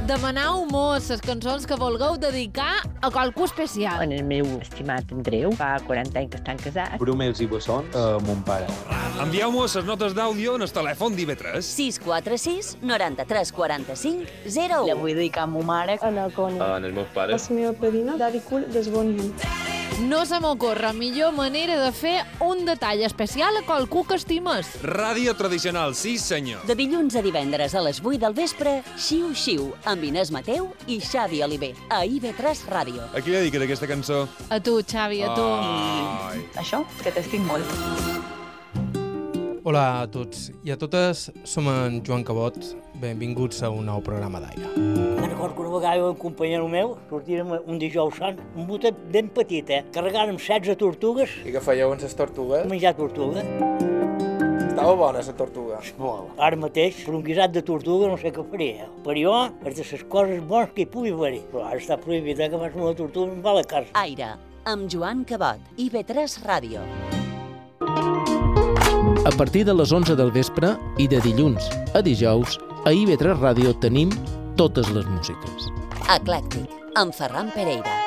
Demaneu-me les cançons que vulgueu dedicar a qualcú especial. En el meu estimat Andreu, fa 40 anys que estan casats. Bromers i bessons a mon pare. Envieu-me les notes d'àudio en el telèfon d'IV3. 646 93 45 01. La vull dedicar a ma mare. A la Cònia. En els meus pares. A la meva padrina, Dari Cul d'Esbonian. No se m'ocorre millor manera de fer un detall especial a qualcú que estimes. Ràdio tradicional, sí senyor. De dilluns a divendres a les 8 del vespre, Xiu Xiu, amb Inés Mateu i Xavi Oliver, a IB3 Ràdio. A qui li dediques aquesta cançó? A tu, Xavi, a tu. Ai. Això, que t'estic molt. Hola a tots i a totes, som en Joan Cabot. Benvinguts a un nou programa d'Aire. Me'n recordo que una vegada un companyero meu sortíem un dijous sant, un botet ben petit, carregàrem 16 tortugues, I què fèieu amb les tortugues? menjar tortuga. Estava bona, la tortuga. Molt. Ara mateix, per un guisat de tortuga no sé què faria. Per jo, és de les coses bones que hi pugui haver. Però ara està prohibit que fas una tortuga i em va a la casa. Aire, amb Joan Cabot, IB3 Ràdio. A partir de les 11 del vespre i de dilluns a dijous, a IB3 Ràdio tenim totes les músiques. Eclèctic, amb Ferran Pereira.